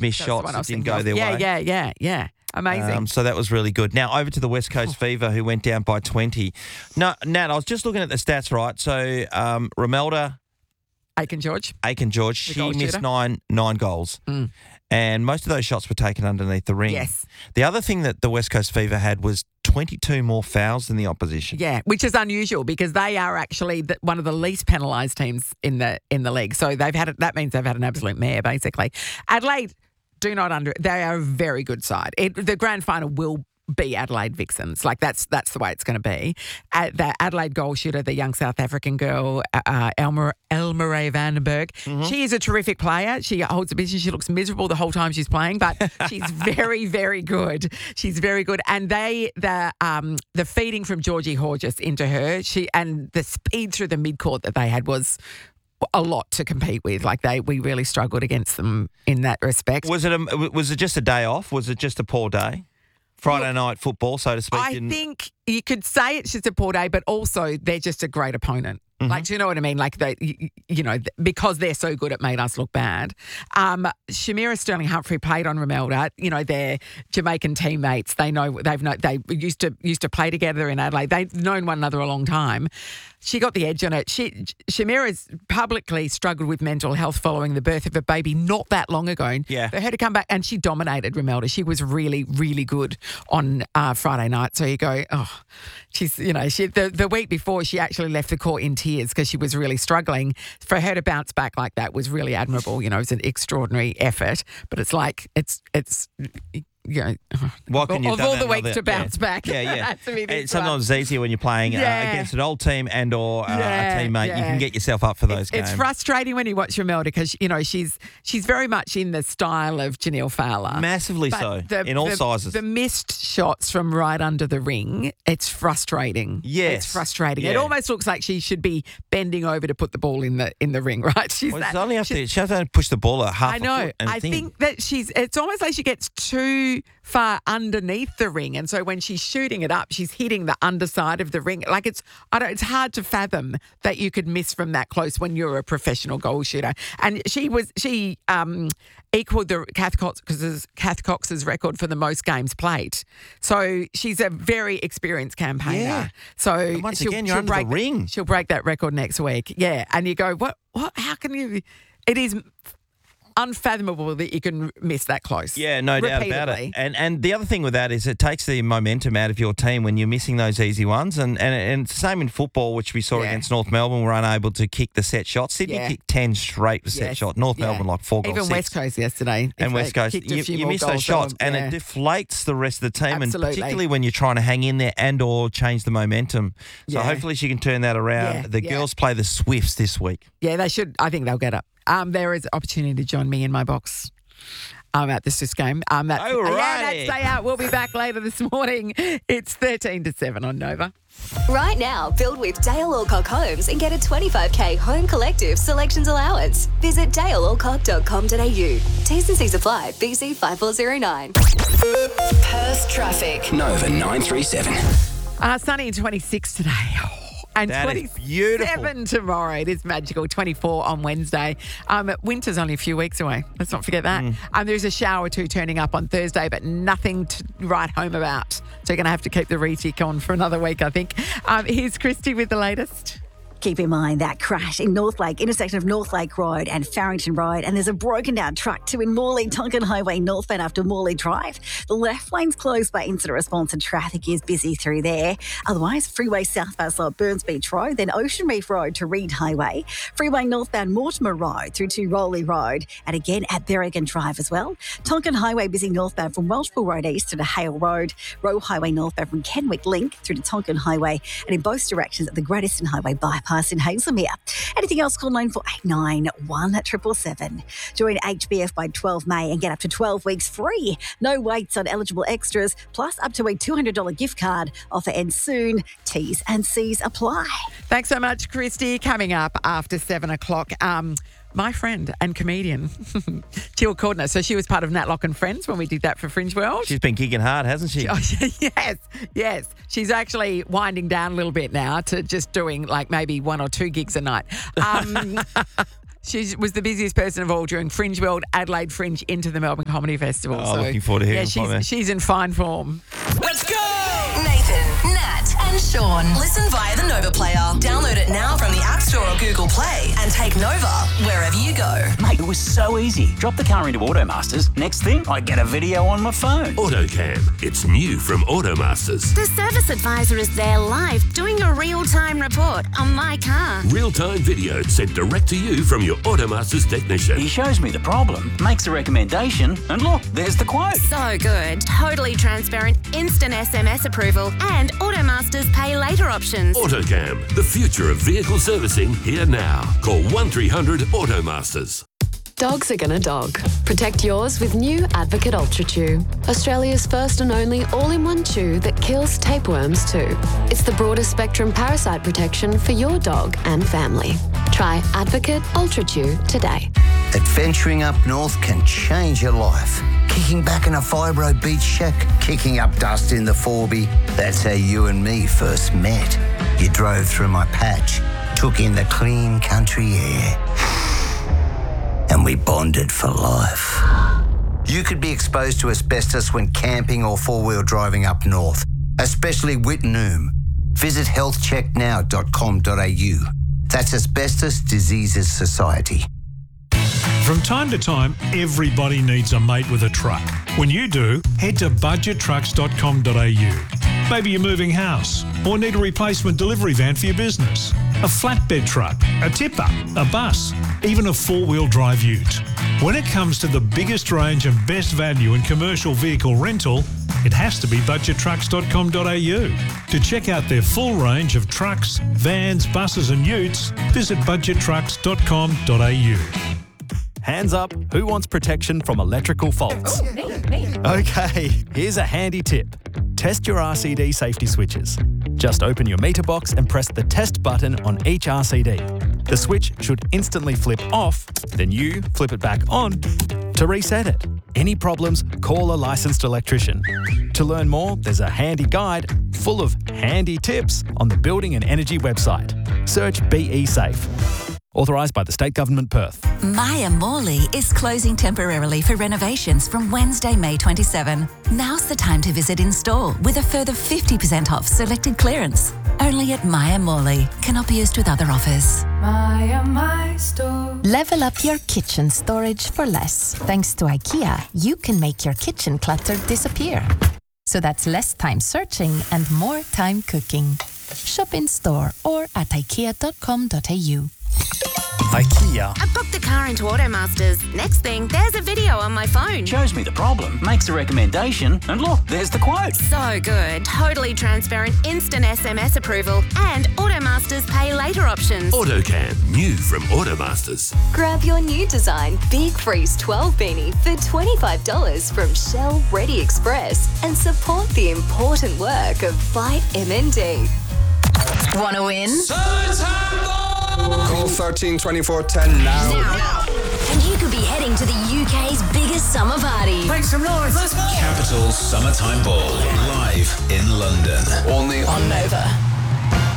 missed That's the shots one I that was didn't thinking go of. their way. Yeah. Amazing. So that was really good. Now, over to the West Coast Fever, who went down by 20. No, Nat, I was just looking at the stats, right? So, Romelda Aiken George. she goal missed shooter. nine goals. And most of those shots were taken underneath the ring. Yes. The other thing that the West Coast Fever had was 22 more fouls than the opposition. Yeah, which is unusual because they are actually one of the least penalised teams in the league. So that means they've had an absolute mare, basically. Adelaide, they are a very good side. The grand final will be Adelaide Vixens. Like that's the way it's going to be. The Adelaide goal shooter, the young South African girl, Elmarie Vandenberg. She is a terrific player. She holds a position. She looks miserable the whole time she's playing, but she's very, very good. She's very good. And the feeding from Georgie Horgis into her, and the speed through the midcourt that they had was a lot to compete with. Like we really struggled against them in that respect. Was it just a day off? Was it just a poor day? Friday night football, so to speak. I think you could say it's just a poor day, but also they're just a great opponent. Like, do you know what I mean? Like, because they're so good, it made us look bad. Shamira Sterling Humphrey played on Romelda. They're Jamaican teammates. They used to play together in Adelaide. They've known one another a long time. She got the edge on it. Shamira's publicly struggled with mental health following the birth of a baby not that long ago. Yeah. For her to come back, and she dominated Romelda. She was really, really good on Friday night. So you go, oh, she's, the week before she actually left the court in tears because she was really struggling. For her to bounce back like that was really admirable. It was an extraordinary effort. But it's like, it's what can you of all the weeks to bounce back. Yeah. It's sometimes it's easier when you're playing against an old team and or a teammate. You can get yourself up for those games. It's frustrating when you watch Romelda because she's very much in the style of Janelle Fowler. Massively But so, in all sizes. The missed shots from right under the ring, it's frustrating. Yes. It's frustrating. Yeah. It almost looks like she should be bending over to put the ball in the ring, right? She has to push the ball a half I know. a foot. I think that it's almost like she gets too far underneath the ring, and so when she's shooting it up, she's hitting the underside of the ring. Like it's hard to fathom that you could miss from that close when you're a professional goal shooter. And she equaled the Kath Cox's record for the most games played. So she's a very experienced campaigner. Yeah. So and once again, you're under the ring. She'll break that record next week. Yeah, and you go, what? How can you? It is unfathomable that you can miss that close. Yeah, no doubt about it. And the other thing with that is it takes the momentum out of your team when you're missing those easy ones. And it's the same in football, which we saw against North Melbourne, were unable to kick the set shot. Sydney kicked 10 straight set shot. North Melbourne, like 4 goals. Even West Coast yesterday. And West Coast, you miss those shots and it deflates the rest of the team. Absolutely. And particularly when you're trying to hang in there and or change the momentum. So hopefully she can turn that around. The girls play the Swifts this week. Yeah, they should. I think they'll get up. There is opportunity to join me in my box at the Swiss game. That's Stay Out. We'll be back later this morning. It's 13 to 7 on Nova. Right now, build with Dale Alcock Homes and get a $25,000 home collective selections allowance. Visit dalealcock.com.au. T's and C's apply. BC 5409. Perth traffic. Nova 937. Sunny and 26 today. And that 27 tomorrow. It is magical. 24 on Wednesday. Winter's only a few weeks away. Let's not forget that. There's a shower or two turning up on Thursday, but nothing to write home about. So you're going to have to keep the retic on for another week, I think. Here's Christy with the latest. Keep in mind that crash in Northlake, intersection of Northlake Road and Farrington Road, and there's a broken down truck too in Morley, Tonkin Highway northbound after Morley Drive. The left lane's closed by incident response and traffic is busy through there. Otherwise, freeway southbound slow at Burns Beach Road, then Ocean Reef Road to Reed Highway, freeway northbound Mortimer Road through to Rowley Road, and again at Berrigan Drive as well. Tonkin Highway busy northbound from Welshpool Road east to Hale Road, Roe Highway northbound from Kenwick Link through to Tonkin Highway, and in both directions at the Great Eastern Highway bypass in Hazelmere. Anything else, call 9489 1777. Join HBF by 12 May and get up to 12 weeks free. No waits on eligible extras, plus up to a $200 gift card. Offer ends soon. T's and C's apply. Thanks so much, Christy. Coming up after 7 o'clock, my friend and comedian, Jill Cordner. So she was part of Natlock and Friends when we did that for Fringe World. She's been kicking hard, hasn't she? Yes. She's actually winding down a little bit now to just doing like maybe 1 or 2 gigs a night. She was the busiest person of all during Fringe World, Adelaide Fringe into the Melbourne Comedy Festival. Oh, looking forward to hearing from her. She's in fine form. Let's go! Nathan, Nat, and Sean. Listen via the Nova Player. Download it now from the App Store or Google Play and take Nova wherever you go. Mate, it was so easy. Drop the car into Automasters. Next thing, I get a video on my phone. AutoCam. It's new from Automasters. The service advisor is there live doing a real-time report on my car. Real-time video sent direct to you from your Automasters technician. He shows me the problem, makes a recommendation, and look, there's the quote. So good. Totally transparent, instant SMS approval, and Automasters pay later options. AutoCam. The future of vehicle servicing here now. Call 1300 Automasters. Dogs are gonna dog. Protect yours with new Advocate Ultra Chew. Australia's first and only all-in-one chew that kills tapeworms too. It's the broadest spectrum parasite protection for your dog and family. Try Advocate Ultra Chew today. Adventuring up north can change your life. Kicking back in a fibro beach shack, kicking up dust in the Forby. That's how you and me first met. You drove through my patch, took in the clean country air, and we bonded for life. You could be exposed to asbestos when camping or four-wheel driving up north, especially Wittenoom. Visit healthchecknow.com.au. That's Asbestos Diseases Society. From time to time, everybody needs a mate with a truck. When you do, head to budgettrucks.com.au. Maybe you're moving house or need a replacement delivery van for your business, a flatbed truck, a tipper, a bus, even a four-wheel drive ute. When it comes to the biggest range and best value in commercial vehicle rental, it has to be budgettrucks.com.au. To check out their full range of trucks, vans, buses and utes, visit budgettrucks.com.au. Hands up, who wants protection from electrical faults? Okay, here's a handy tip. Test your RCD safety switches. Just open your meter box and press the test button on each RCD. The switch should instantly flip off, then you flip it back on to reset it. Any problems, call a licensed electrician. To learn more, there's a handy guide full of handy tips on the Building and Energy website. Search BE Safe. Authorised by the State Government, Perth. Maya Morley is closing temporarily for renovations from Wednesday, May 27. Now's the time to visit in store with a further 50% off selected clearance. Only at Maya Morley. Cannot be used with other offers. Maya My Store. Level up your kitchen storage for less. Thanks to IKEA, you can make your kitchen clutter disappear. So that's less time searching and more time cooking. Shop in store or at ikea.com.au. IKEA. I booked the car into Automasters. Next thing, there's a video on my phone. Shows me the problem, makes a recommendation, and look, there's the quote. So good. Totally transparent, instant SMS approval, and Automasters pay later options. AutoCam. New from Automasters. Grab your new design Big Freeze 12 beanie for $25 from Shell Ready Express and support the important work of Fight MND. Want to win? Call 13 24 10 now. And you could be heading to the UK's biggest summer party. Make some noise. Let's go. Capital Summertime Ball, live in London. Only on Nova.